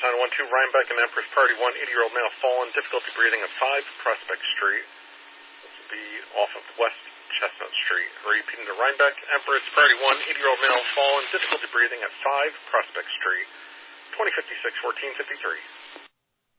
912 Rhinebeck and Empress Priority 1, 80-year-old male fallen, difficulty breathing at 5 Prospect Street. This will be off of West Chestnut Street. Repeating to Rhinebeck, Empress Priority 1, 80-year-old male fallen, difficulty breathing at 5 Prospect Street. 2056-1453.